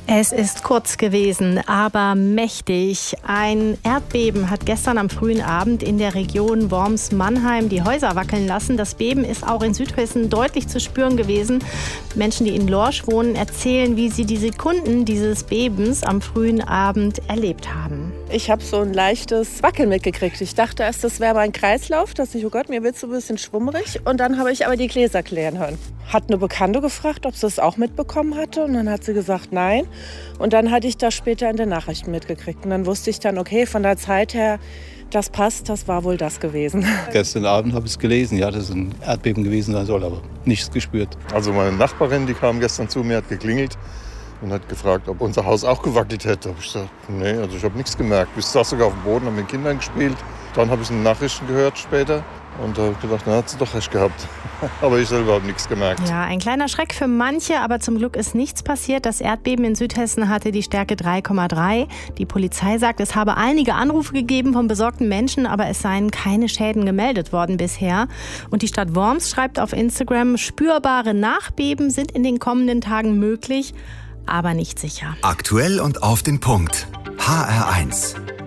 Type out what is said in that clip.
Es ist kurz gewesen, aber mächtig. Ein Erdbeben hat gestern am frühen Abend in der Region Worms-Mannheim die Häuser wackeln lassen. Das Beben ist auch in Südhessen deutlich zu spüren gewesen. Menschen, die in Lorsch wohnen, erzählen, wie sie die Sekunden dieses Bebens am frühen Abend erlebt haben. Ich habe so ein leichtes Wackeln mitgekriegt. Ich dachte erst, das wäre mein Kreislauf, dass ich, oh Gott, mir wird so ein bisschen schwummrig. Und dann habe ich aber die Gläser klirren hören. Hat eine Bekannte gefragt, ob sie es auch mitbekommen hatte. Und dann hat sie gesagt, nein. Und dann hatte ich das später in den Nachrichten mitgekriegt. Und dann wusste ich dann, okay, von der Zeit her, das passt, das war wohl das gewesen. Gestern Abend habe ich es gelesen, ja, dass es ein Erdbeben gewesen sein soll, aber nichts gespürt. Also meine Nachbarin, die kam gestern zu mir, hat geklingelt und hat gefragt, ob unser Haus auch gewackelt hätte. Da habe ich gesagt, nee, also ich habe nichts gemerkt. Ich saß sogar auf dem Boden, habe mit den Kindern gespielt. Dann habe ich in den Nachrichten gehört später. Und da habe ich gedacht, na, hat sie doch recht gehabt. Aber ich selber habe nichts gemerkt. Ja, ein kleiner Schreck für manche, aber zum Glück ist nichts passiert. Das Erdbeben in Südhessen hatte die Stärke 3,3. Die Polizei sagt, es habe einige Anrufe gegeben von besorgten Menschen, aber es seien keine Schäden gemeldet worden bisher. Und die Stadt Worms schreibt auf Instagram, spürbare Nachbeben sind in den kommenden Tagen möglich, aber nicht sicher. Aktuell und auf den Punkt. HR1.